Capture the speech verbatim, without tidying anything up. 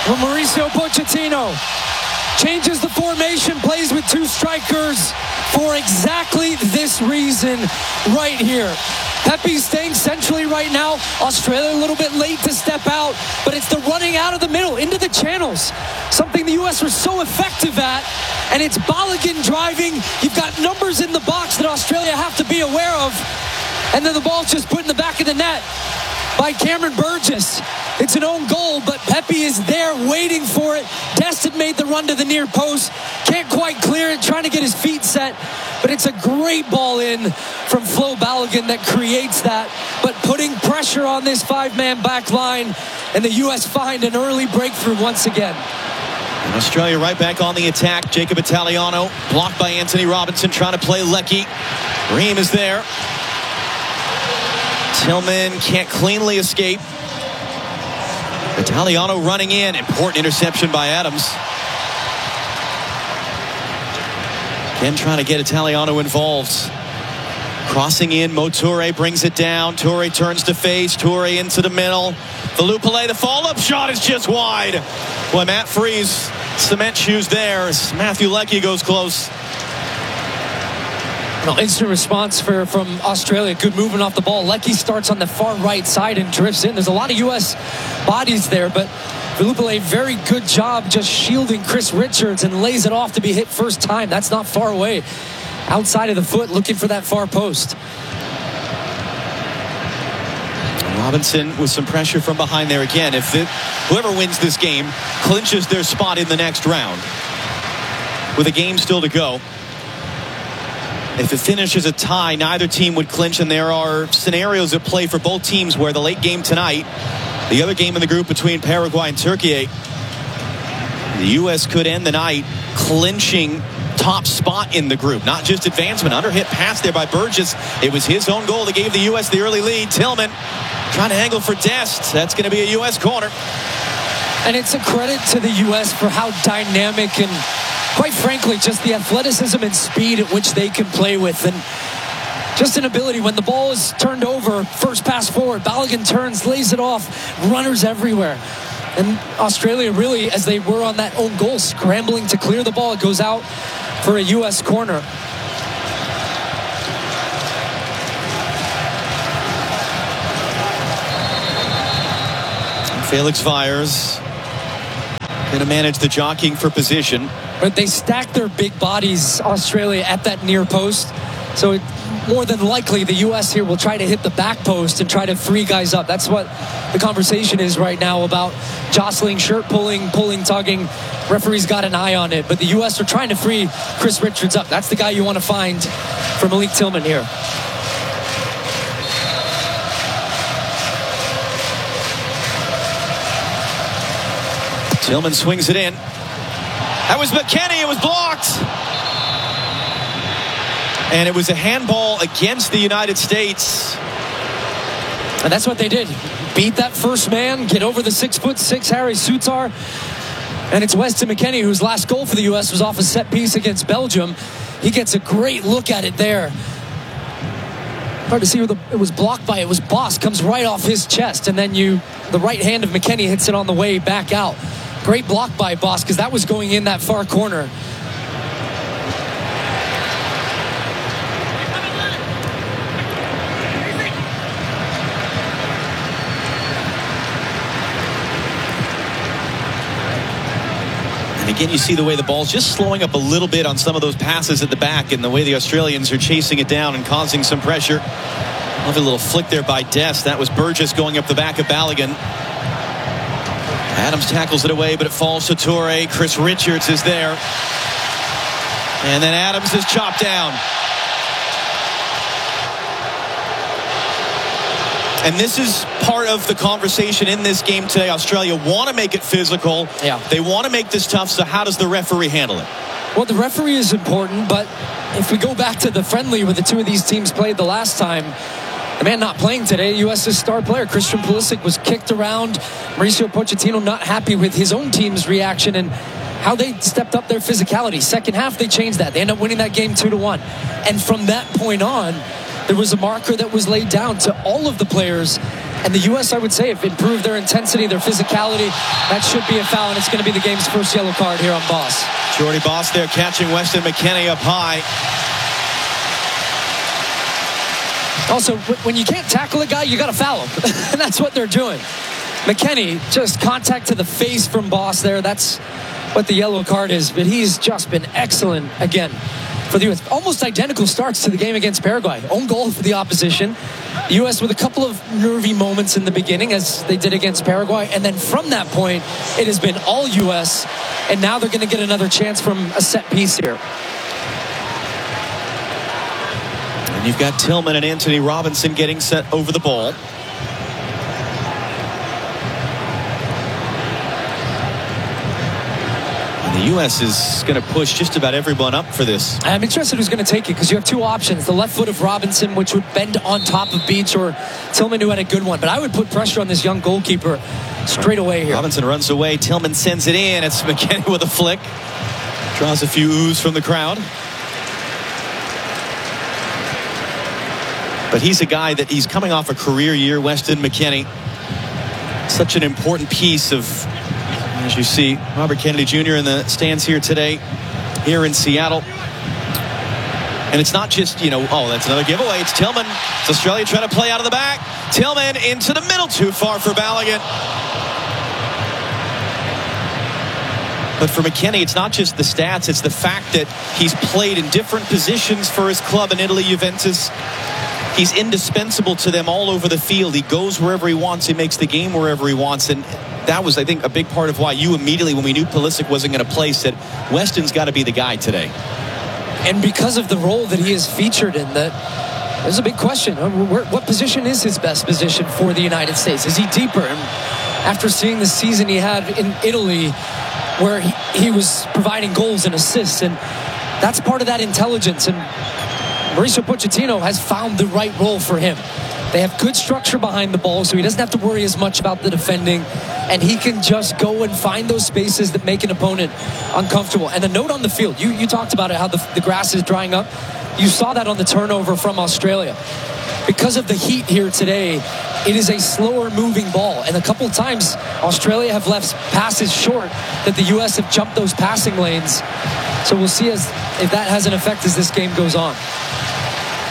Well, Mauricio Pochettino changes the formation, plays with two strikers for exactly this reason right here. Pepe staying centrally right now. Australia a little bit late to step out, but it's the running out of the middle into the channels, something the U S was so effective at, and it's Balogun driving. You've got numbers in the box that Australia have to be aware of, and then the ball's just put in the back of the net by Cameron Burgess. It's an own goal, but Pepe is there waiting for it. Destin made the run to the near post. Can't quite clear it, trying to get his feet set. But it's a great ball in from Flo Balogun that creates that. But putting pressure on this five-man back line, and the U S find an early breakthrough once again. And Australia right back on the attack. Jacob Italiano blocked by Anthony Robinson, trying to play Leckie. Ream is there. Tillman can't cleanly escape. Italiano running in. Important interception by Adams. Again, trying to get Italiano involved. Crossing in, Moture brings it down. Toure turns to face. Toure into the middle. Valupale, the follow-up shot is just wide. Boy, Matt Freese, cement shoes there as Matthew Leckie goes close. Well, instant response for, from Australia. Good movement off the ball. Leckie starts on the far right side and drifts in. There's a lot of U S bodies there, but Valupale, very good job just shielding Chris Richards and lays it off to be hit first time. That's not far away. Outside of the foot, looking for that far post. Robinson with some pressure from behind there again. If it, whoever wins this game clinches their spot in the next round with a game still to go. If it finishes a tie, neither team would clinch, and there are scenarios at play for both teams where the late game tonight, the other game in the group between Paraguay and Turkey, the U S could end the night clinching top spot in the group, not just advancement. Under hit pass there by Burgess. It was his own goal that gave the U S the early lead. Tillman trying to angle for Dest. That's going to be a U S corner. And it's a credit to the U S for how dynamic and, quite frankly, just the athleticism and speed at which they can play with. And just an ability when the ball is turned over, first pass forward, Balogun turns, lays it off, runners everywhere. And Australia really, as they were on that own goal, scrambling to clear the ball. It goes out for a U S corner. Felix Viers going to manage the jockeying for position. But they stack their big bodies, Australia, at that near post. So it, more than likely, the U S here will try to hit the back post and try to free guys up. That's what the conversation is right now about jostling, shirt pulling, pulling, tugging. Referee's got an eye on it. But the U S are trying to free Chris Richards up. That's the guy you want to find for Malik Tillman here. Tillman swings it in. That was McKennie. It was blocked. And it was a handball against the United States. And that's what they did. Beat that first man, get over the six foot six Harry Sutar. And it's Weston McKennie, whose last goal for the U S was off a set piece against Belgium. He gets a great look at it there. Hard to see who the, it was blocked by. It was Boss, comes right off his chest. And then you, the right hand of McKennie hits it on the way back out. Great block by Boss, because that was going in that far corner. And again, you see the way the ball's just slowing up a little bit on some of those passes at the back, and the way the Australians are chasing it down and causing some pressure. Lovely little flick there by Dest. That was Burgess going up the back of Balogun. Adams tackles it away, but it falls to Toure. Chris Richards is there. And then Adams is chopped down. And this is part of the conversation in this game today. Australia want to make it physical. Yeah. They want to make this tough, so how does the referee handle it? Well, the referee is important, but if we go back to the friendly where the two of these teams played the last time, the man not playing today, US's star player, Christian Pulisic, was kicked around. Mauricio Pochettino not happy with his own team's reaction and how they stepped up their physicality. Second half, they changed that. They end up winning that game two to one. And from that point on, there was a marker that was laid down to all of the players And the U S, I would say, have improved their intensity, their physicality. That should be a foul, and it's going to be the game's first yellow card here on Boss. Jordy Boss there catching Weston McKennie up high. Also, when you can't tackle a guy, you got to foul him. And that's what they're doing. McKennie, just contact to the face from Boss there. That's what the yellow card is. But he's just been excellent again for the U S. Almost identical starts to the game against Paraguay. Own goal for the opposition. The U S with a couple of nervy moments in the beginning, as they did against Paraguay. And then from that point, it has been all U S. And now they're going to get another chance from a set piece here. And you've got Tillman and Anthony Robinson getting set over the ball. And the U S is going to push just about everyone up for this. I'm interested who's going to take it, because you have two options. The left foot of Robinson, which would bend on top of Beach, or Tillman, who had a good one. But I would put pressure on this young goalkeeper straight away here. Robinson runs away. Tillman sends it in. It's McKennie with a flick. Draws a few oohs from the crowd. But he's a guy that he's coming off a career year, Weston McKennie. Such an important piece of, as you see, Robert Kennedy Junior in the stands here today, here in Seattle. And it's not just, you know, oh, that's another giveaway. It's Tillman. It's Australia trying to play out of the back. Tillman into the middle, too far for Balogun. But for McKennie, it's not just the stats. It's the fact that he's played in different positions for his club in Italy, Juventus. He's indispensable to them all over the field. He goes wherever he wants. He makes the game wherever he wants. And that was, I think, a big part of why you immediately, when we knew Pulisic wasn't going to play, said, Weston's got to be the guy today. And because of the role that he is featured in, that there's a big question. Where, what position is his best position for the United States? Is he deeper? And after seeing the season he had in Italy, where he, he was providing goals and assists, and that's part of that intelligence. And Mauricio Pochettino has found the right role for him. They have good structure behind the ball, so he doesn't have to worry as much about the defending, and he can just go and find those spaces that make an opponent uncomfortable. And the note on the field, you, you talked about it, how the, the grass is drying up. You saw that on the turnover from Australia. Because of the heat here today, it is a slower moving ball. And a couple of times, Australia have left passes short that the U S have jumped those passing lanes. So we'll see as if that has an effect as this game goes on.